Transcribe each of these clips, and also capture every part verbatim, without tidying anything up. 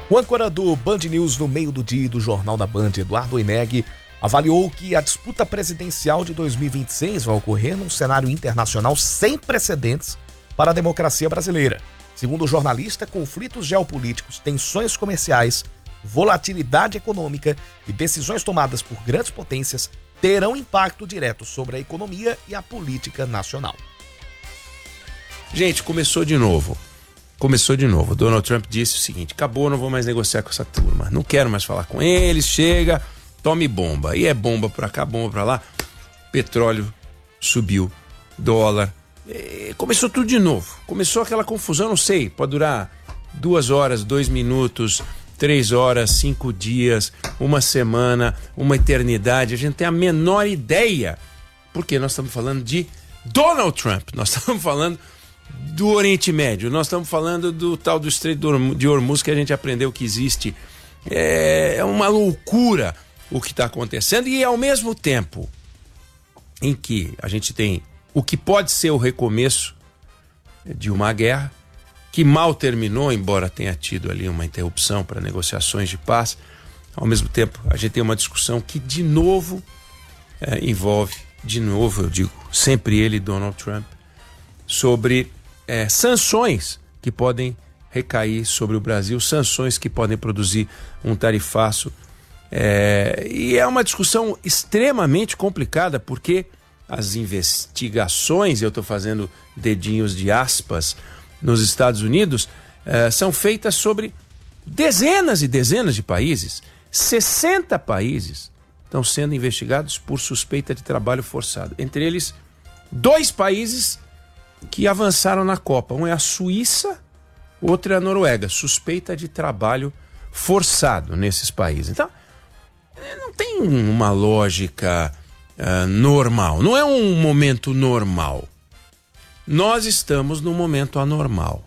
O âncora do Band News no meio do dia e do Jornal da Band, Eduardo Oineg, avaliou que a disputa presidencial de dois mil e vinte e seis vai ocorrer num cenário internacional sem precedentes para a democracia brasileira. Segundo o jornalista, conflitos geopolíticos, tensões comerciais, volatilidade econômica e decisões tomadas por grandes potências terão impacto direto sobre a economia e a política nacional. Gente, começou de novo. Começou de novo. Donald Trump disse o seguinte: acabou, não vou mais negociar com essa turma. Não quero mais falar com eles, chega, tome bomba. E é bomba pra cá, bomba pra lá. Petróleo subiu, dólar. E começou tudo de novo. Começou aquela confusão, não sei, pode durar duas horas, dois minutos, três horas, cinco dias, uma semana, uma eternidade. A gente tem a menor ideia. Porque nós estamos falando de Donald Trump. Nós estamos falando do Oriente Médio, nós estamos falando do tal do Estreito de Hormuz que a gente aprendeu que existe. É uma loucura o que está acontecendo, e ao mesmo tempo em que a gente tem o que pode ser o recomeço de uma guerra que mal terminou, embora tenha tido ali uma interrupção para negociações de paz, ao mesmo tempo a gente tem uma discussão que de novo é, envolve, de novo eu digo, sempre ele, Donald Trump, sobre É, sanções que podem recair sobre o Brasil, sanções que podem produzir um tarifaço. É, e é uma discussão extremamente complicada, porque as investigações, eu estou fazendo dedinhos de aspas, nos Estados Unidos, é, são feitas sobre dezenas e dezenas de países. sessenta países estão sendo investigados por suspeita de trabalho forçado. Entre eles, dois países que avançaram na Copa. Um é a Suíça, outro é a Noruega. Suspeita de trabalho forçado nesses países. Então, não tem uma lógica uh, normal. Não é um momento normal. Nós estamos num momento anormal.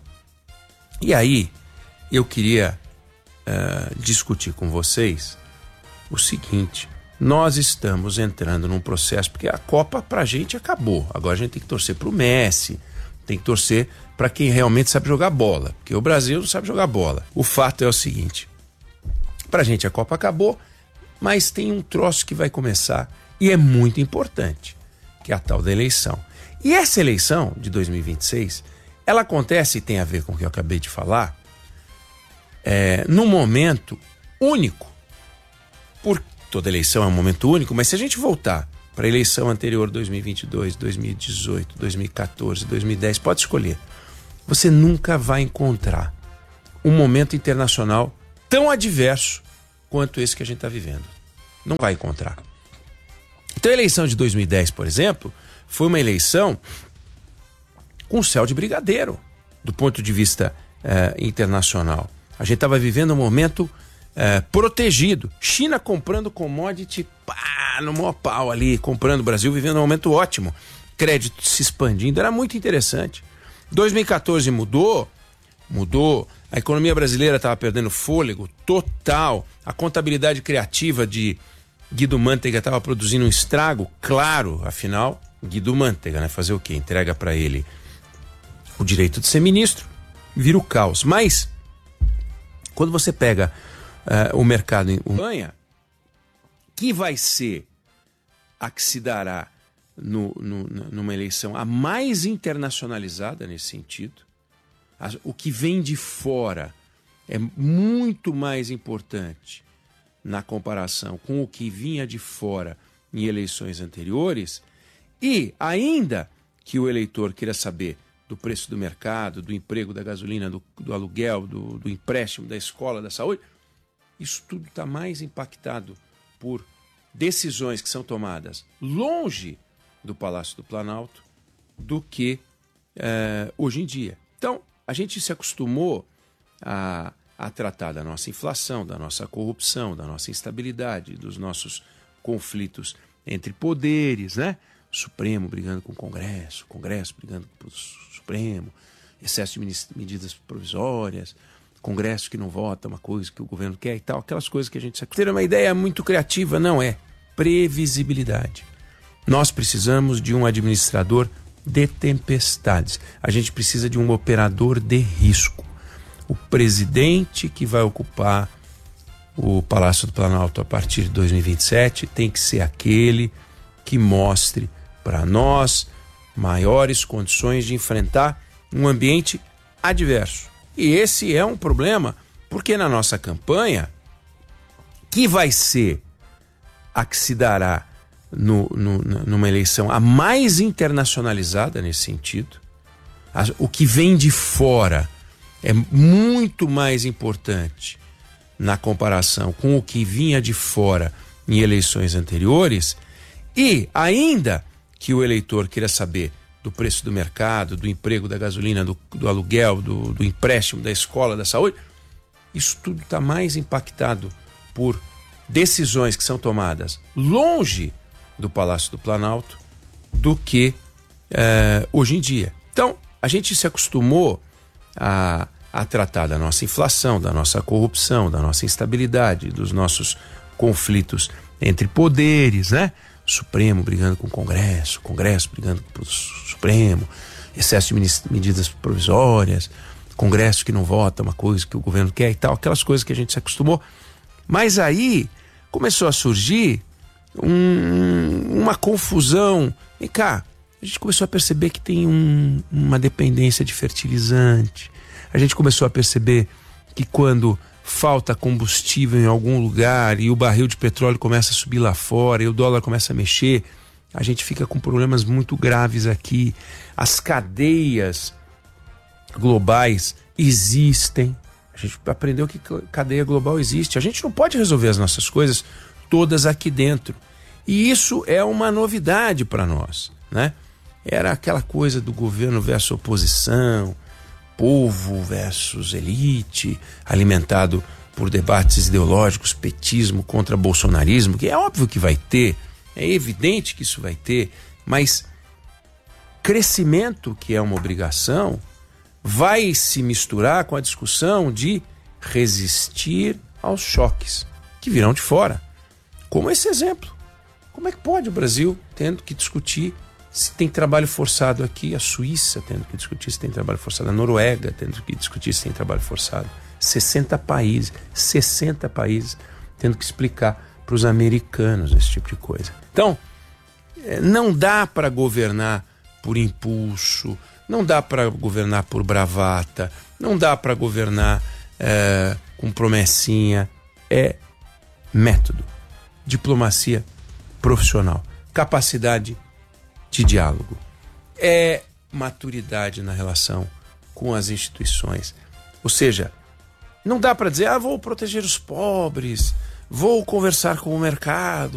E aí, eu queria uh, discutir com vocês o seguinte: nós estamos entrando num processo, porque a Copa pra gente acabou. Agora a gente tem que torcer pro Messi, tem que torcer para quem realmente sabe jogar bola, porque o Brasil não sabe jogar bola. O fato é o seguinte: pra gente a Copa acabou, mas tem um troço que vai começar e é muito importante, que é a tal da eleição. E essa eleição de dois mil e vinte e seis, ela acontece, e tem a ver com o que eu acabei de falar, é, num momento único. Por toda eleição é um momento único, mas se a gente voltar para a eleição anterior, dois mil e vinte e dois, dois mil e dezoito, dois mil e quatorze, dois mil e dez, pode escolher. Você nunca vai encontrar um momento internacional tão adverso quanto esse que a gente está vivendo. Não vai encontrar. Então a eleição de dois mil e dez, por exemplo, foi uma eleição com céu de brigadeiro, do ponto de vista eh, internacional. A gente estava vivendo um momento É, protegido. China comprando commodity, pá, no maior pau ali, comprando o Brasil, vivendo um momento ótimo. Crédito se expandindo, era muito interessante. dois mil e quatorze mudou, mudou. A economia brasileira estava perdendo fôlego total. A contabilidade criativa de Guido Mantega estava produzindo um estrago, claro, afinal, Guido Mantega, né? Fazer o quê? Entrega para ele o direito de ser ministro, vira o caos. Mas, quando você pega Uh, o mercado em Alemanha, que vai ser a que se dará no, no, numa eleição a mais internacionalizada nesse sentido. As, o que vem de fora é muito mais importante na comparação com o que vinha de fora em eleições anteriores, e ainda que o eleitor queira saber do preço do mercado, do emprego, da gasolina, do, do aluguel, do, do empréstimo, da escola, da saúde, isso tudo está mais impactado por decisões que são tomadas longe do Palácio do Planalto do que uh, hoje em dia. Então, a gente se acostumou a, a tratar da nossa inflação, da nossa corrupção, da nossa instabilidade, dos nossos conflitos entre poderes, né? O Supremo brigando com o Congresso, o Congresso brigando com o Supremo, excesso de medidas provisórias, Congresso que não vota uma coisa que o governo quer e tal, aquelas coisas que a gente... Ter uma ideia muito criativa, não é. Previsibilidade. Nós precisamos de um administrador de tempestades. A gente precisa de um operador de risco. o presidente que vai ocupar o Palácio do Planalto a partir de dois mil e vinte e sete tem que ser aquele que mostre para nós maiores condições de enfrentar um ambiente adverso. E esse é um problema, porque na nossa campanha, que vai ser a que se dará no, no, numa eleição a mais internacionalizada nesse sentido, a, o que vem de fora é muito mais importante na comparação com o que vinha de fora em eleições anteriores, e ainda que o eleitor queira saber do preço do mercado, do emprego, da gasolina, do, do aluguel, do, do empréstimo, da escola, da saúde, isso tudo está mais impactado por decisões que são tomadas longe do Palácio do Planalto do que eh, hoje em dia. Então, a gente se acostumou a, a tratar da nossa inflação, da nossa corrupção, da nossa instabilidade, dos nossos conflitos entre poderes, né? Supremo brigando com o Congresso, Congresso brigando com o Supremo, excesso de medidas provisórias, Congresso que não vota uma coisa que o governo quer e tal, aquelas coisas que a gente se acostumou. Mas aí começou a surgir um, uma confusão. Vem cá, a gente começou a perceber que tem um, uma dependência de fertilizante. A gente começou a perceber que quando falta combustível em algum lugar e o barril de petróleo começa a subir lá fora e o dólar começa a mexer, a gente fica com problemas muito graves aqui. As cadeias globais existem. A gente aprendeu que cadeia global existe. A gente não pode resolver as nossas coisas todas aqui dentro. E isso é uma novidade para nós, né? Era aquela coisa do governo versus oposição, povo versus elite, alimentado por debates ideológicos, petismo contra bolsonarismo, que é óbvio que vai ter, é evidente que isso vai ter, mas crescimento, que é uma obrigação, vai se misturar com a discussão de resistir aos choques que virão de fora. Como esse exemplo. Como é que pode o Brasil tendo que discutir se tem trabalho forçado aqui, a Suíça tendo que discutir se tem trabalho forçado, a Noruega tendo que discutir se tem trabalho forçado, sessenta países, sessenta países tendo que explicar para os americanos esse tipo de coisa. Então, não dá para governar por impulso, não dá para governar por bravata, não dá para governar é, com promessinha. É método, diplomacia profissional, capacidade de diálogo, é maturidade na relação com as instituições. Ou seja, não dá para dizer, ah, vou proteger os pobres, vou conversar com o mercado.